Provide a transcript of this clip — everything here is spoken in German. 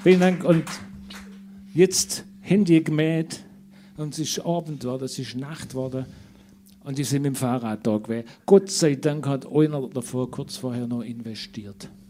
Vielen Dank. Und jetzt Handy gemäht und es ist Abend geworden, es ist Nacht geworden und die sind mit dem Fahrrad da gewesen. Gott sei Dank hat einer davor kurz vorher noch investiert.